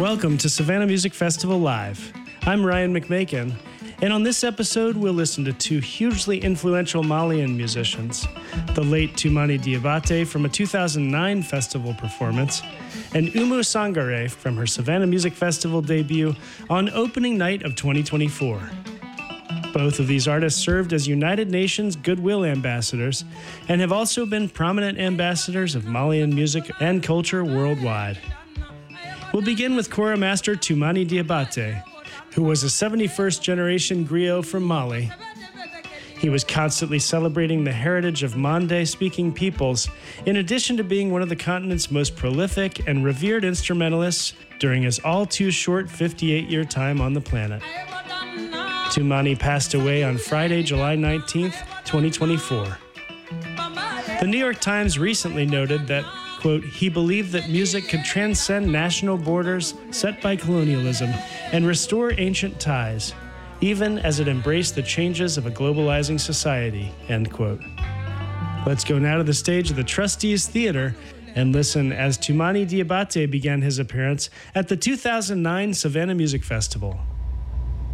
Welcome to Savannah Music Festival Live. I'm Ryan McMakin, and on this episode, we'll listen to two hugely influential Malian musicians, the late Toumani Diabaté from a 2009 festival performance, and Oumou Sangaré from her Savannah Music Festival debut on opening night of 2024. Both of these artists served as United Nations Goodwill Ambassadors and have also been prominent ambassadors of Malian music and culture worldwide. We'll begin with Kora master Toumani Diabaté, who was a 71st generation griot from Mali. He was constantly celebrating the heritage of Mande-speaking peoples, in addition to being one of the continent's most prolific and revered instrumentalists during his all-too-short 58-year time on the planet. Toumani passed away on Friday, July 19th, 2024. The New York Times recently noted that, quote, he believed that music could transcend national borders set by colonialism and restore ancient ties, even as it embraced the changes of a globalizing society, end quote. Let's go now to the stage of the Trustees Theater and listen as Toumani Diabaté began his appearance at the 2009 Savannah Music Festival.